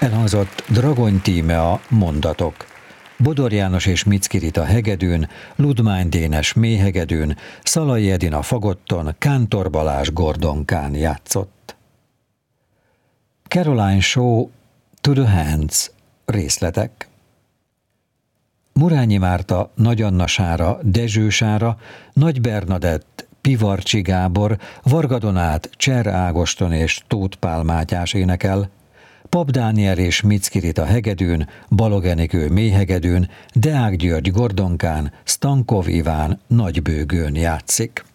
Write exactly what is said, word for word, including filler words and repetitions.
Elhangzott Dragony Tímea Mondatok. Bodor János és Micki Rita hegedűn, Ludmány Dénes mélyhegedűn, Szalai Edina fagotton, Kántor Balázs gordonkán játszott. Caroline Shaw, To the Hands, részletek. Murányi Márta, Nagy Anna Sára, Dezső Sára, Nagy Bernadett, Pivarcsi Gábor, Varga Donát, Cser Ágoston és Tóth Pál Mátyás énekel, Pap Dániel és Micki Rita hegedűn, Balog Enikő mélyhegedűn, Deák György gordonkán, Stankov Iván nagybőgőn játszik.